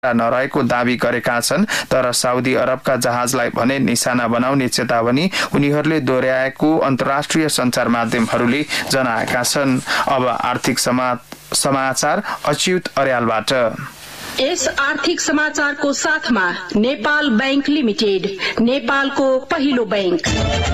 नरहेको दावी गरेका छन्, तर साउदी अरबका जहाजलाई भने निशाना बनाउने चेतावनी उनीहरूले दोहोर्याएको अन्तर्राष्ट्रिय सञ्चार माध्यमहरूले जनाएका छन्। अब आर्थिक समाचार अच्युत अर्यालबाट। यस आर्थिक समाचारको साथमा नेपाल बैंक लिमिटेड, नेपालको पहिलो बैंक।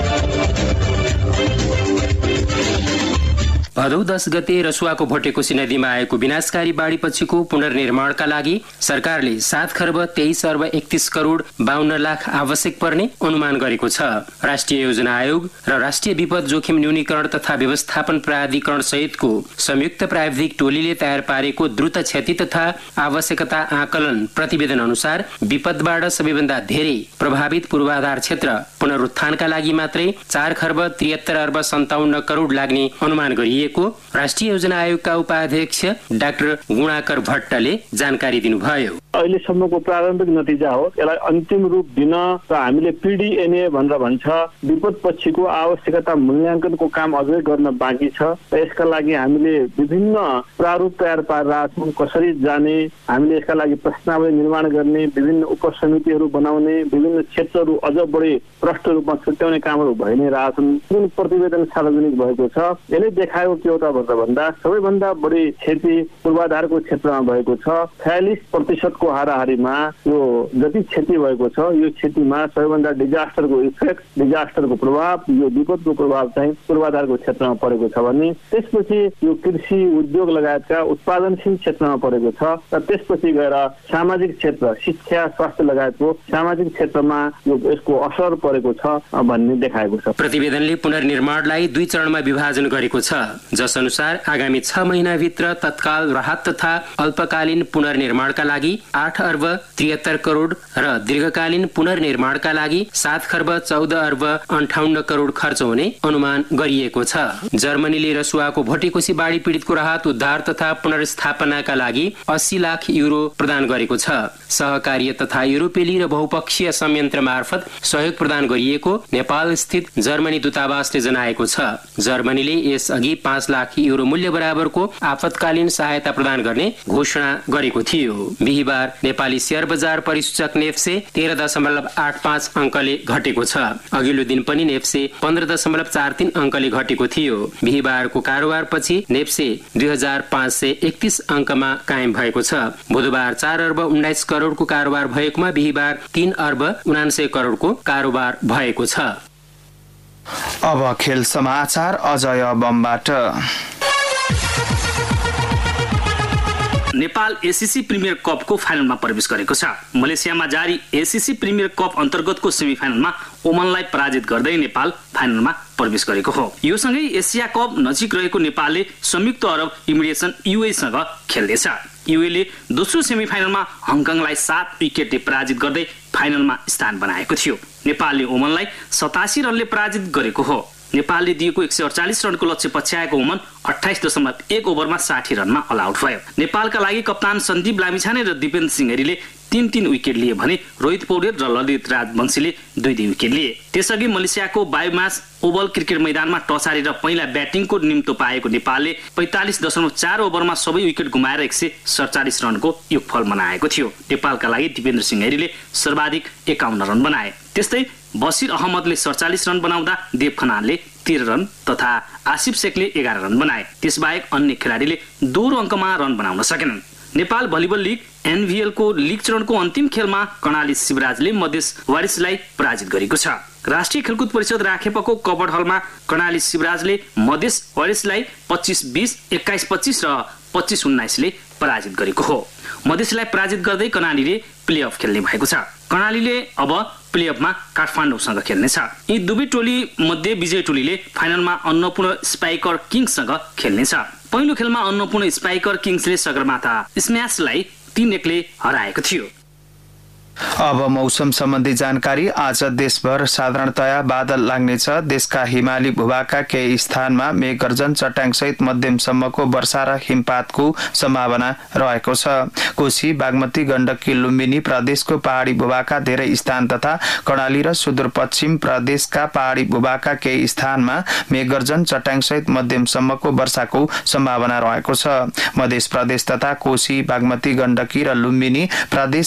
भदौ 10 गते रसुवाको भोटेकोशी नदीमा आएको विनाशकारी बाढीपछिको पुनर्निर्माणका लागि सरकारले 7 खर्ब 23 अर्ब 31 करोड 52 लाख आवश्यक पर्ने अनुमान गरेको छ। राष्ट्रिय योजना आयोग र राष्ट्रिय विपद जोखिम न्यूनीकरण तथा व्यवस्थापन प्राधिकरण सहितको संयुक्त प्राविधिक टोलीले तयार पारेको द्रुत क्षति तथा आवश्यकता आकलन प्रतिवेदन अनुसार विपदबाट सबैभन्दा धेरै प्रभावित पूर्वाधार क्षेत्र पुनरुत्थानका लागि मात्रै 4 खर्ब 73 अर्ब 57 करोड लाग्ने अनुमान गरिएको राष्ट्रिय योजना आयोगका उपाध्यक्ष डाक्टर गुणाकर भट्टले जानकारी दिनुभयो। अहिलेसम्मको प्रारम्भिक नतिजा हो। यसलाई अन्तिम रूप दिन र हामीले पीडीएनए भनेर भन्छ विपद पछिको आवश्यकता मूल्याङ्कनको काम अझै गर्न बाँकी छ। यसका लागि हामीले विभिन्न प्रारूप तयार पारेका छौँ। कसरी जाने, हामीले यसका लागि प्रश्नावली निर्माण गर्ने, विभिन्न उपसमितिहरू बनाउने, विभिन्न क्षेत्रहरू अझ बढी प्रष्ट रूपमा छुट्याउने कामहरू भइ नै रहेछन्। जुन प्रतिवेदन सार्वजनिक भएको छ यसले देखाएको के हो त भन्दा सबैभन्दा बढी क्षति पूर्वाधारको क्षेत्रमा भएको छ। 46% को हाराहारीमा यो जति क्षति भएको छ यो क्षतिमा सबैभन्दा डिजास्टरको इफेक्ट, डिजास्टरको प्रभाव, यो विपदको प्रभाव चाहिँ पूर्वाधारको क्षेत्रमा परेको छ भने त्यसपछि यो कृषि उद्योग लगायतका उत्पादनशील क्षेत्रमा परेको छ र त्यसपछि गएर सामाजिक क्षेत्र, शिक्षा, स्वास्थ्य लगायतको सामाजिक क्षेत्रमा यो यसको असर परेको छ भन्ने देखाएको छ। प्रतिवेदनले पुनर्निर्माणलाई 2 चरणमा विभाजन गरेको छ, जस अनुसार आगामी 6 महिनाभित्र तत्काल राहत तथा अल्पकालीन पुनर्निर्माणका लागि 8 अर्ब 73 करोड र दीर्घकालीन पुनर्निर्माणका लागि 7 खर्ब 14 अर्ब 58 करोड खर्च हुने अनुमान गरिएको छ। जर्मनीले रसुवाको भोटेकोशी बाढी पीडितको राहत, उद्धार तथा पुनर्स्थापनाका लागि 80 लाख युरो प्रदान गरेको छ। सहकार्य तथा युरोपेली र बहुपक्षीय संयन्त्र मार्फत सहयोग प्रदान गरिएको नेपाल स्थित जर्मनी दूतावासले जनाएको छ। जर्मनीले यसअघि 5 लाख युरो मूल्य बराबरको आपतकालीन सहायता प्रदान गर्ने घोषणा गरेको थियो। बिहिबार नेपाली शेयर बजार परिसूचक नेप्से 13.85 अंकले घटेको छ। अघिल्लो दिन पनि नेप्से 15.43 अंकले घटेको थियो। बिहिबारको कारोबारपछि नेप्से 2531 अंकमा कायम भएको छ। बुधबार 4 अर्ब 19 करोडको कारोबार भएकोमा बिहिबार 3 अर्ब 79 करोडको कारोबार भएको छ। अब खेल समाचार अजय बमबाट। नेपाल एसीसी प्रिमियर कपको फाइनलमा प्रवेश गरेको छ। मलेसियामा जारी एसीसी प्रिमियर कप अन्तर्गतको सेमिफाइनलमा ओमनलाई पराजित गर्दै नेपाल फाइनलमा प्रवेश गरेको हो। यो सँगै एसिया कप नजिक रहेको नेपालले संयुक्त अरब इमिरेट्स युए सँग खेल्दैछ। युएले दोस्रो सेमिफाइनलमा हङकङलाई 7 विकेटले पराजित गर्दै फाइनलमा स्थान बनाएको थियो। नेपालले ओमनलाई 87 रनले पराजित गरेको हो। नेपालले दिएको 148 रनको लक्ष्य पछ्याएको ओमन 28.1 ओभरमा 60 रनमा अल आउट भयो। नेपालका लागि कप्तान सन्दीप लामिछाने र दिपेन्द्र सिंहरीले 3-3 विकेट लिए भने रोहित पौडेल र ललित राजवंशीले 2-2 विकेट लिए। त्यसअघि मलेसियाको बायोमास ओभल क्रिकेट मैदानमा टस हारेर पहिला ब्याटिङको निम्तो पाएको नेपालले 45.4 ओभरमा सबै विकेट गुमाएर 147 रनको योगफल बनाएको थियो। नेपालका लागि दिपेन्द्र सिंहरीले सर्वाधिक 51 रन बनाए। त्यस्तै बसिर अहमदले 47 रन बनाउँदा देव खनालले 13 रन तथा आसिफ शेखले 11 रन बनाए। त्यसबाहेक अन्य खेलाडीले 2 अङ्कमा रन बनाउन सकेनन्। नेपाल भलिबल लिग एनभीएल को लिग चरणको अन्तिम खेलमा कर्णाली शिवराजले मधेस वारिसलाई पराजित गरेको छ। राष्ट्रिय खेलकुद परिषद राखेपको कबड हलमा कर्णाली शिवराजले मधेस वारिसलाई 25-20, 21-25 र 25-19 ले पराजित गरेको हो। मधेसलाई पराजित गर्दै कर्णालीले प्लेअफ खेल्ने भएको छ। कर्णालीले अब प्लेअफमा काठमाडौँसँग खेल्नेछ। यी दुवै टोली मध्ये विजय टोलीले फाइनलमा अन्नपूर्ण स्पाइकर किङ्ससँग खेल्नेछ। पहिलो खेलमा अन्नपूर्ण स्पाइकर किङ्सले सगरमाथा स्म्याशलाई 3-1 ले हराएको थियो। अब मौसम सम्बन्धी जानकारी। आज देशभर साधारणतया बादल लाग्नेछ। देशका हिमाली भूभागका केही स्थानमा मेघगर्जन चट्याङसहित मध्यमसम्मको वर्षा र हिमपातको सम्भावना रहेको छ। कोशी, बागमती, गण्डकी, लुम्बिनी प्रदेशको पहाडी भूभागका धेरै स्थान तथा कर्णाली र सुदूरपश्चिम प्रदेशका पहाडी भूभागका केही स्थानमा मेघगर्जन चट्याङसहित मध्यमसम्मको वर्षाको सम्भावना रहेको छ। मध्य प्रदेश तथा कोशी, बागमती, गण्डकी र लुम्बिनी प्रदेश